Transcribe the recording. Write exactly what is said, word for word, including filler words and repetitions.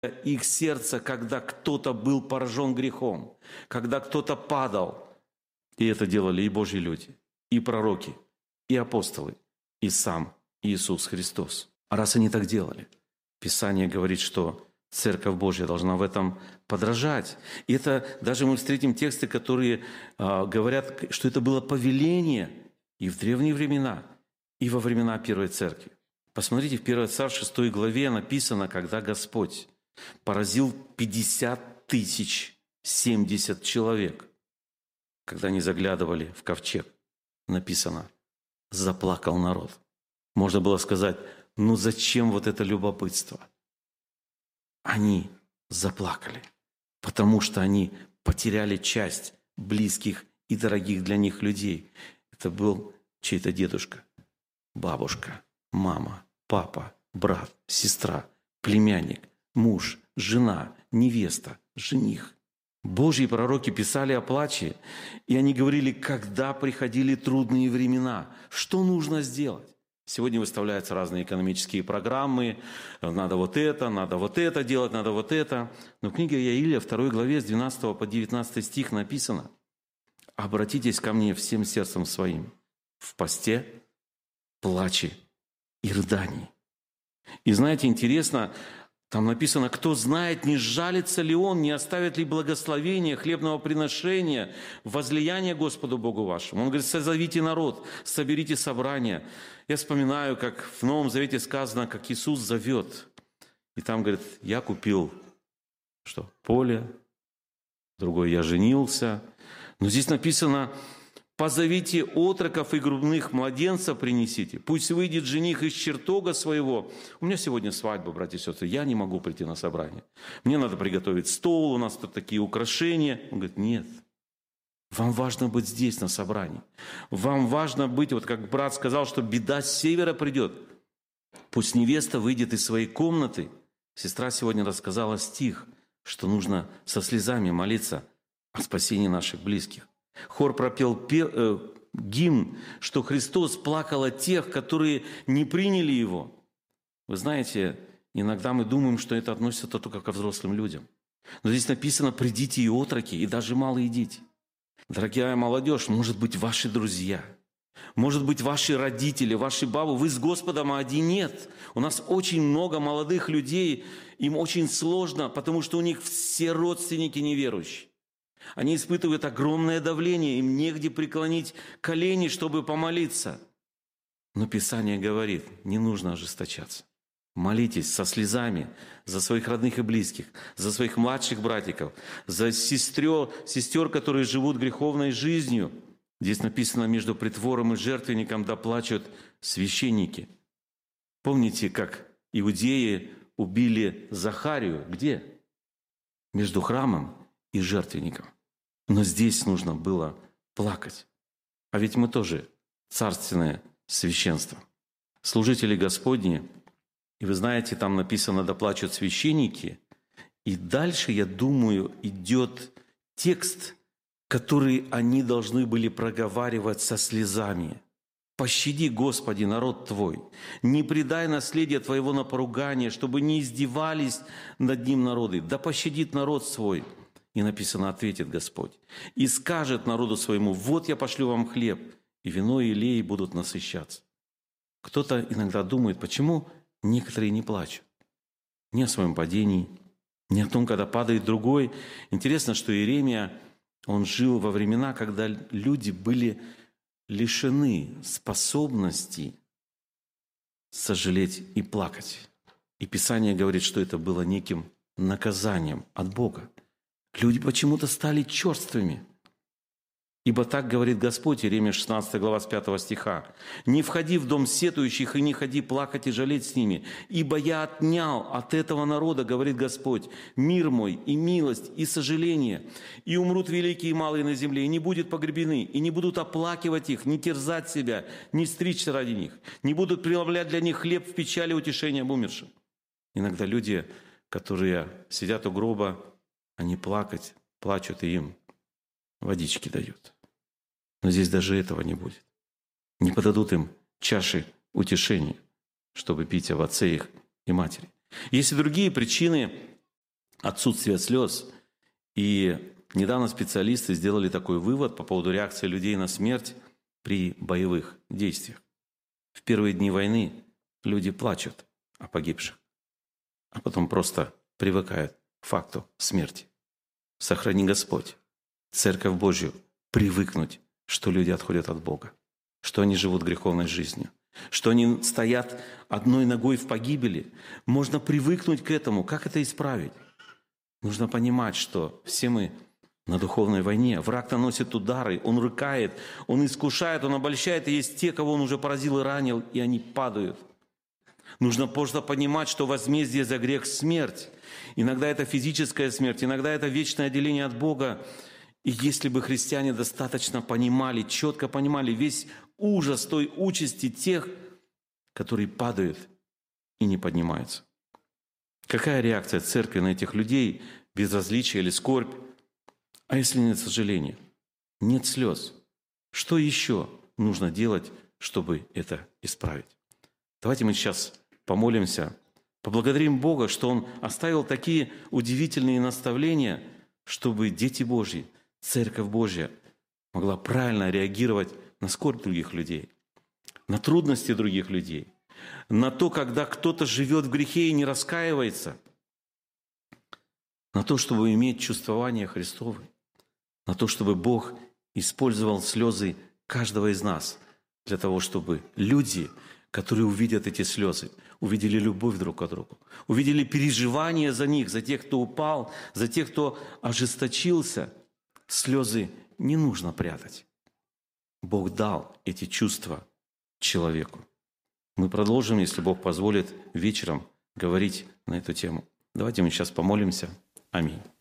их сердца, когда кто-то был поражен грехом, когда кто-то падал. И это делали и Божьи люди, и пророки, и апостолы, и сам Иисус Христос. А раз они так делали, Писание говорит, что Церковь Божья должна в этом подражать. И это даже мы встретим тексты, которые э, говорят, что это было повеление и в древние времена, и во времена Первой Церкви. Посмотрите, в первой Царств шестой главе написано, когда Господь поразил пятьдесят тысяч семьдесят человек, когда они заглядывали в ковчег, написано, заплакал народ. Можно было сказать, ну зачем вот это любопытство? Они заплакали, потому что они потеряли часть близких и дорогих для них людей. Это был чей-то дедушка, бабушка, мама, папа, брат, сестра, племянник, муж, жена, невеста, жених. Божьи пророки писали о плаче, и они говорили, когда приходили трудные времена, что нужно сделать. Сегодня выставляются разные экономические программы, надо вот это, надо вот это делать, надо вот это. Но в книге Иаиля, второй главе, с двенадцатого по девятнадцатый стих написано, «Обратитесь ко мне всем сердцем своим в посте, плаче и рыдании». И знаете, интересно, там написано, кто знает, не сжалится ли он, не оставит ли благословения, хлебного приношения, возлияния Господу Богу вашему. Он говорит, созовите народ, соберите собрание. Я вспоминаю, как в Новом Завете сказано, как Иисус зовет. И там говорит, я купил что? Поле, другой я женился. Но здесь написано, позовите отроков и грудных младенцев принесите. Пусть выйдет жених из чертога своего. У меня сегодня свадьба, братья и сестры. Я не могу прийти на собрание. Мне надо приготовить стол, у нас тут такие украшения. Он говорит, нет. Вам важно быть здесь, на собрании. Вам важно быть, вот как брат сказал, что беда с севера придет. Пусть невеста выйдет из своей комнаты. Сестра сегодня рассказала стих, что нужно со слезами молиться о спасении наших близких. Хор пропел пе, э, гимн, что Христос плакал о тех, которые не приняли Его. Вы знаете, иногда мы думаем, что это относится только ко взрослым людям. Но здесь написано, придите и отроки, и даже малые дети. Дорогая молодежь, может быть, ваши друзья, может быть, ваши родители, ваши бабы, вы с Господом, а один нет. У нас очень много молодых людей, им очень сложно, потому что у них все родственники неверующие. Они испытывают огромное давление, им негде преклонить колени, чтобы помолиться. Но Писание говорит, не нужно ожесточаться. Молитесь со слезами за своих родных и близких, за своих младших братиков, за сестер, сестер, которые живут греховной жизнью. Здесь написано, между притвором и жертвенником да плачут священники. Помните, как иудеи убили Захарию? Где? Между храмом и жертвенником. Но здесь нужно было плакать. А ведь мы тоже царственное священство. Служители Господни, и вы знаете, там написано «да плачут священники», и дальше, я думаю, идет текст, который они должны были проговаривать со слезами. «Пощади, Господи, народ Твой, не предай наследие Твоего на поругание, чтобы не издевались над ним народы, да пощадит народ свой». И написано, ответит Господь, и скажет народу своему, вот я пошлю вам хлеб, и вино и елей будут насыщаться. Кто-то иногда думает, почему некоторые не плачут. Ни о своем падении, ни о том, когда падает другой. Интересно, что Иеремия, он жил во времена, когда люди были лишены способности сожалеть и плакать. И Писание говорит, что это было неким наказанием от Бога. Люди почему-то стали черствыми. Ибо так говорит Господь, Иеремия шестнадцатая глава с пятого стиха. «Не входи в дом сетующих и не ходи плакать и жалеть с ними, ибо я отнял от этого народа, говорит Господь, мир мой и милость и сожаление, и умрут великие и малые на земле, и не будут погребены, и не будут оплакивать их, не терзать себя, не стричься ради них, не будут преломлять для них хлеб в печали утешением умершим». Иногда люди, которые сидят у гроба, они плакать, плачут, и им водички дают. Но здесь даже этого не будет. Не подадут им чаши утешения, чтобы пить об отце их и матери. Есть и другие причины, отсутствие слез. И недавно специалисты сделали такой вывод по поводу реакции людей на смерть при боевых действиях. В первые дни войны люди плачут о погибших, а потом просто привыкают к факту смерти. Сохрани Господь, Церковь Божью, привыкнуть, что люди отходят от Бога, что они живут греховной жизнью, что они стоят одной ногой в погибели. Можно привыкнуть к этому. Как это исправить? Нужно понимать, что все мы на духовной войне. Враг наносит удары, он рыкает, он искушает, он обольщает. И есть те, кого он уже поразил и ранил, и они падают. Нужно просто понимать, что возмездие за грех – смерть. Иногда это физическая смерть, иногда это вечное отделение от Бога. И если бы христиане достаточно понимали, четко понимали весь ужас той участи тех, которые падают и не поднимаются. Какая реакция церкви на этих людей? Безразличие или скорбь? А если нет сожаления? Нет слез? Что еще нужно делать, чтобы это исправить? Давайте мы сейчас помолимся, поблагодарим Бога, что Он оставил такие удивительные наставления, чтобы дети Божьи, Церковь Божья могла правильно реагировать на скорбь других людей, на трудности других людей, на то, когда кто-то живет в грехе и не раскаивается, на то, чтобы иметь чувствование Христово, на то, чтобы Бог использовал слезы каждого из нас для того, чтобы люди, которые увидят эти слезы, увидели любовь друг к другу, увидели переживание за них, за тех, кто упал, за тех, кто ожесточился. Слезы не нужно прятать. Бог дал эти чувства человеку. Мы продолжим, если Бог позволит, вечером говорить на эту тему. Давайте мы сейчас помолимся. Аминь.